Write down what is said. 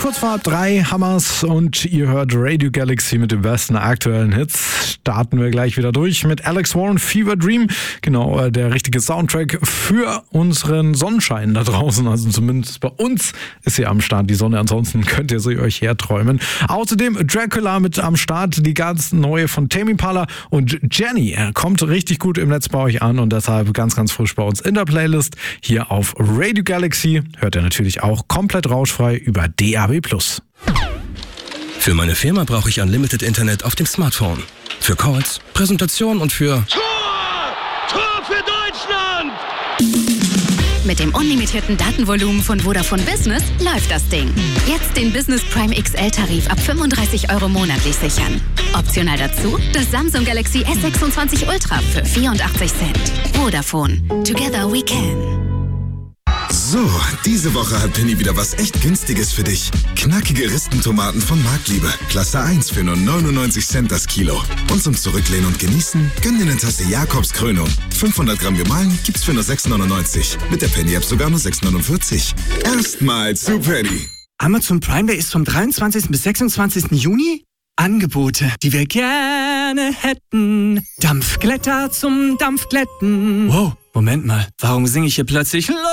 kurz vor 3 Hammers und ihr hört Radio Galaxy mit den besten aktuellen Hits. Starten wir gleich wieder durch mit Alex Warren, Fever Dream. Genau, der richtige Soundtrack für unseren Sonnenschein da draußen. Also zumindest bei uns ist hier am Start die Sonne. Ansonsten könnt ihr sie euch herträumen. Außerdem Dracula mit am Start, die ganz neue von Tame Impala und Jenny. Er kommt richtig gut im Netz bei euch an und deshalb ganz, ganz frisch bei uns in der Playlist. Hier auf Radio Galaxy hört ihr natürlich auch komplett rauschfrei über DAB+. Für meine Firma brauche ich Unlimited Internet auf dem Smartphone. Für Calls, Präsentationen und für... Tor für Deutschland! Mit dem unlimitierten Datenvolumen von Vodafone Business läuft das Ding. Jetzt den Business Prime XL-Tarif ab 35 € monatlich sichern. Optional dazu das Samsung Galaxy S26 Ultra für 84 Cent. Vodafone. Together we can. So, diese Woche hat Penny wieder was echt Günstiges für dich. Knackige Ristentomaten von Marktliebe. Klasse 1 für nur 99 Cent das Kilo. Und zum Zurücklehnen und Genießen, gönn dir eine Tasse Jakobs Krönung. 500 Gramm gemahlen gibt's für nur 6,99. Mit der Penny-App sogar nur 6,49. Erstmals zu Penny. Amazon Prime Day ist vom 23. bis 26. Juni. Angebote, die wir gerne hätten. Dampfglätter zum Dampfglätten. Wow, Moment mal, warum singe ich hier plötzlich